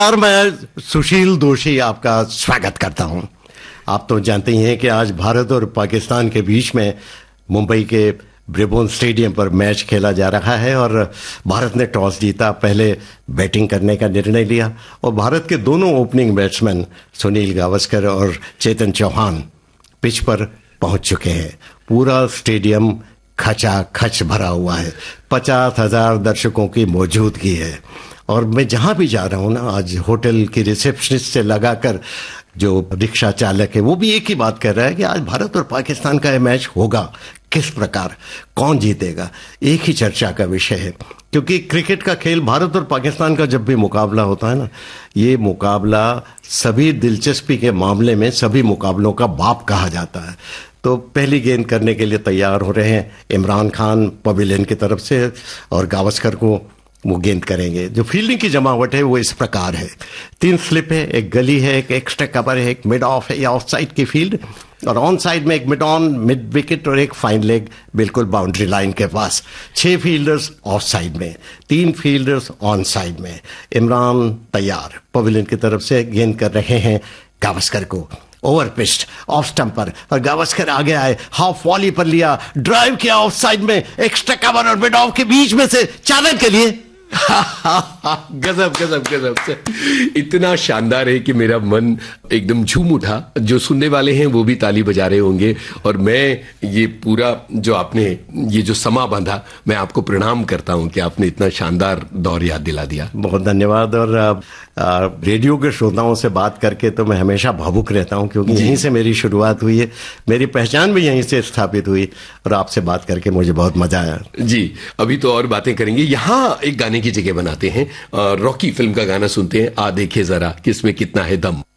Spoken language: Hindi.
और मैं सुशील दोषी आपका स्वागत करता हूं। आप तो जानते ही हैं कि आज भारत और पाकिस्तान के बीच में मुंबई के ब्रिबोन स्टेडियम पर मैच खेला जा रहा है और भारत ने टॉस जीता, पहले बैटिंग करने का निर्णय लिया और भारत के दोनों ओपनिंग बैट्समैन सुनील गावस्कर और चेतन चौहान पिच पर पहुंच चुके हैं। पूरा स्टेडियम खचाखच भरा हुआ है, 50,000 दर्शकों की मौजूदगी है। और मैं जहां भी जा रहा हूं ना, आज होटल की रिसेप्शनिस्ट से लगाकर जो रिक्शा चालक है वो भी एक ही बात कर रहा है कि आज भारत और पाकिस्तान का यह मैच होगा किस प्रकार, कौन जीतेगा, एक ही चर्चा का विषय है। क्योंकि क्रिकेट का खेल, भारत और पाकिस्तान का जब भी मुकाबला होता है ना, ये मुकाबला सभी दिलचस्पी के मामले में सभी मुकाबलों का बाप कहा जाता है। तो पहली गेंद करने के लिए तैयार हो रहे हैं इमरान खान पवेलियन की तरफ से और गावस्कर को वो गेंद करेंगे। जो फील्डिंग की जमावट है वो इस प्रकार है, 3 स्लिप है, एक गली है, एक एक्स्ट्रा कवर है, एक मिड ऑफ है या ऑफ साइड की फील्ड, और ऑन साइड में एक मिड ऑन, मिड विकेट और एक फाइन लेग बिल्कुल बाउंड्री लाइन के पास। 6 फील्डर्स ऑफ साइड में, 3 फील्डर्स ऑन साइड में। इमरान तैयार, पवेलियन की तरफ से गेंद कर रहे हैं गावस्कर को, ओवर पिस्ट ऑफ स्टंप पर, और गावस्कर आगे आए, हाफ वॉली पर लिया, ड्राइव किया ऑफ साइड में, एक्स्ट्रा कवर और मिड ऑफ के बीच में से चालक के लिए। गजब गजब गजब से, इतना शानदार है कि मेरा मन एकदम झूम उठा। जो सुनने वाले हैं वो भी ताली बजा रहे होंगे। और मैं ये पूरा जो आपने ये जो समा बांधा, मैं आपको प्रणाम करता हूं कि आपने इतना शानदार दौर याद दिला दिया। बहुत धन्यवाद। और रेडियो के श्रोताओं से बात करके तो मैं हमेशा भावुक रहता हूं, क्योंकि यहीं से मेरी शुरुआत हुई है, मेरी पहचान भी यहीं से स्थापित हुई, और आपसे बात करके मुझे बहुत मजा आया। जी, अभी तो और बातें करेंगे। यहाँ एक गाने की जगह बनाते हैं, रॉकी फिल्म का गाना सुनते हैं, आ देखे जरा किसमें कितना है दम।